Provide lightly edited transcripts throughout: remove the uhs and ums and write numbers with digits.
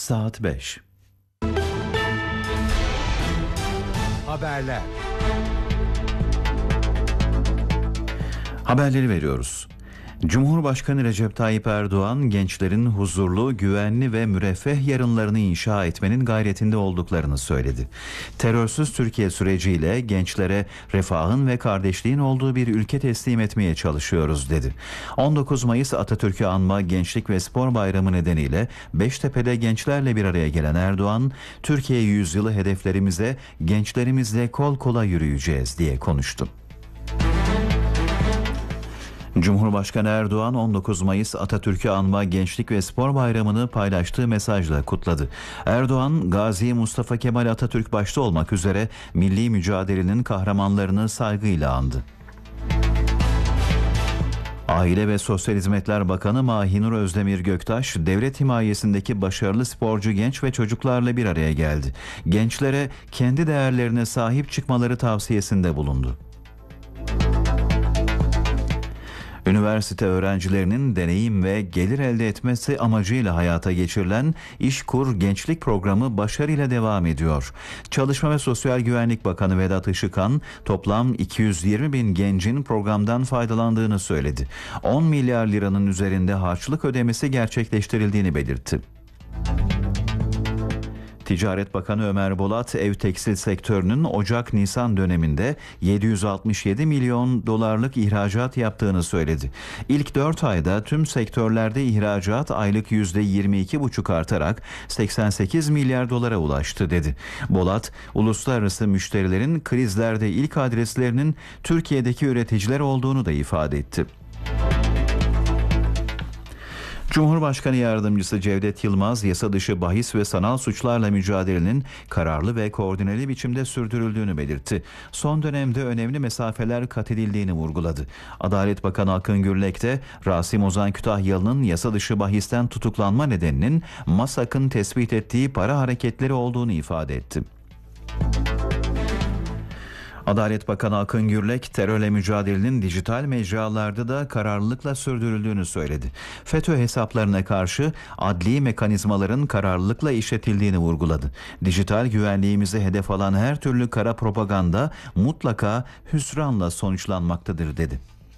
Saat 5. Haberler. Haberleri veriyoruz. Cumhurbaşkanı Recep Tayyip Erdoğan, gençlerin huzurlu, güvenli ve müreffeh yarınlarını inşa etmenin gayretinde olduklarını söyledi. Terörsüz Türkiye süreciyle gençlere refahın ve kardeşliğin olduğu bir ülke teslim etmeye çalışıyoruz dedi. 19 Mayıs Atatürk'ü anma Gençlik ve Spor Bayramı nedeniyle Beştepe'de gençlerle bir araya gelen Erdoğan, Türkiye yüzyılı hedeflerimize gençlerimizle kol kola yürüyeceğiz diye konuştu. Cumhurbaşkanı Erdoğan 19 Mayıs Atatürk'ü anma Gençlik ve Spor Bayramı'nı paylaştığı mesajla kutladı. Erdoğan, Gazi Mustafa Kemal Atatürk başta olmak üzere milli mücadelenin kahramanlarını saygıyla andı. Aile ve Sosyal Hizmetler Bakanı Mahinur Özdemir Göktaş, devlet himayesindeki başarılı sporcu genç ve çocuklarla bir araya geldi. Gençlere kendi değerlerine sahip çıkmaları tavsiyesinde bulundu. Üniversite öğrencilerinin deneyim ve gelir elde etmesi amacıyla hayata geçirilen İşkur Gençlik Programı başarıyla devam ediyor. Çalışma ve Sosyal Güvenlik Bakanı Vedat Işıkhan, toplam 220 bin gencin programdan faydalandığını söyledi. 10 milyar liranın üzerinde harçlık ödemesi gerçekleştirildiğini belirtti. Ticaret Bakanı Ömer Bolat, ev tekstil sektörünün Ocak-Nisan döneminde 767 milyon dolarlık ihracat yaptığını söyledi. İlk 4 ayda tüm sektörlerde ihracat aylık %22,5 artarak 88 milyar dolara ulaştı dedi. Bolat, uluslararası müşterilerin krizlerde ilk adreslerinin Türkiye'deki üreticiler olduğunu da ifade etti. Cumhurbaşkanı Yardımcısı Cevdet Yılmaz, yasa dışı bahis ve sanal suçlarla mücadelenin kararlı ve koordineli biçimde sürdürüldüğünü belirtti. Son dönemde önemli mesafeler kat edildiğini vurguladı. Adalet Bakanı Akın Gürlek de Rasim Ozan Kütahyalı'nın yasa dışı bahisten tutuklanma nedeninin MASAK'ın tespit ettiği para hareketleri olduğunu ifade etti. Adalet Bakanı Akın Gürlek, terörle mücadelenin dijital mecralarda da kararlılıkla sürdürüldüğünü söyledi. FETÖ hesaplarına karşı adli mekanizmaların kararlılıkla işletildiğini vurguladı. Dijital güvenliğimizi hedef alan her türlü kara propaganda mutlaka hüsranla sonuçlanmaktadır dedi.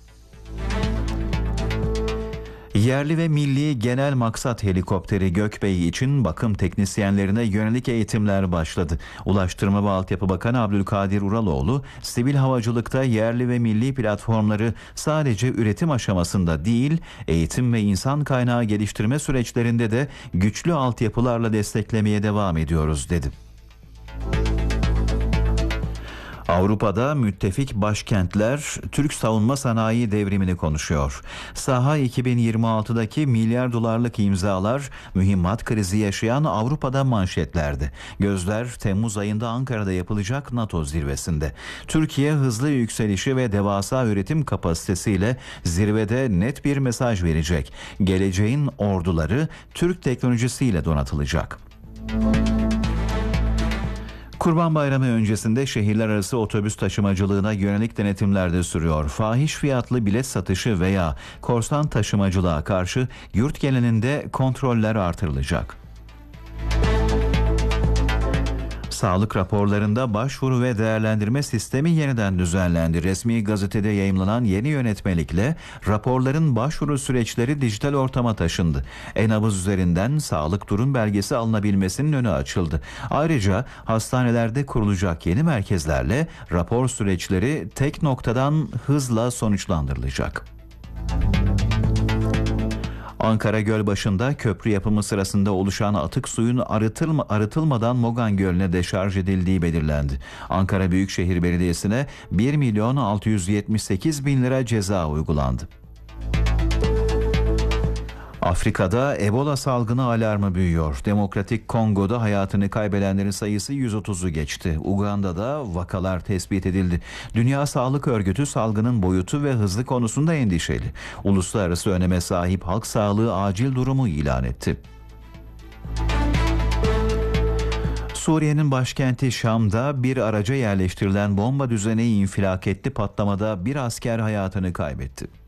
Yerli ve milli genel maksat helikopteri Gökbey için bakım teknisyenlerine yönelik eğitimler başladı. Ulaştırma ve Altyapı Bakanı Abdülkadir Uraloğlu, sivil havacılıkta yerli ve milli platformları sadece üretim aşamasında değil, eğitim ve insan kaynağı geliştirme süreçlerinde de güçlü altyapılarla desteklemeye devam ediyoruz dedi. Avrupa'da müttefik başkentler Türk savunma sanayi devrimini konuşuyor. Saha 2026'daki milyar dolarlık imzalar mühimmat krizi yaşayan Avrupa'da manşetlerde. Gözler Temmuz ayında Ankara'da yapılacak NATO zirvesinde. Türkiye hızlı yükselişi ve devasa üretim kapasitesiyle zirvede net bir mesaj verecek. Geleceğin orduları Türk teknolojisiyle donatılacak. Kurban Bayramı öncesinde şehirler arası otobüs taşımacılığına yönelik denetimler de sürüyor. Fahiş fiyatlı bilet satışı veya korsan taşımacılığa karşı yurt genelinde kontroller artırılacak. Sağlık raporlarında başvuru ve değerlendirme sistemi yeniden düzenlendi. Resmi gazetede yayımlanan yeni yönetmelikle raporların başvuru süreçleri dijital ortama taşındı. E-nabız üzerinden sağlık durum belgesi alınabilmesinin önü açıldı. Ayrıca hastanelerde kurulacak yeni merkezlerle rapor süreçleri tek noktadan hızla sonuçlandırılacak. Ankara Gölbaşı'nda köprü yapımı sırasında oluşan atık suyun arıtılmadan Mogan Gölü'ne deşarj edildiği belirlendi. Ankara Büyükşehir Belediyesi'ne 1.678.000 lira ceza uygulandı. Afrika'da Ebola salgını alarmı büyüyor. Demokratik Kongo'da hayatını kaybedenlerin sayısı 130'u geçti. Uganda'da vakalar tespit edildi. Dünya Sağlık Örgütü salgının boyutu ve hızı konusunda endişeli. Uluslararası öneme sahip halk sağlığı acil durumu ilan etti. Suriye'nin başkenti Şam'da bir araca yerleştirilen bomba düzeneği infilak etti. Patlamada bir asker hayatını kaybetti.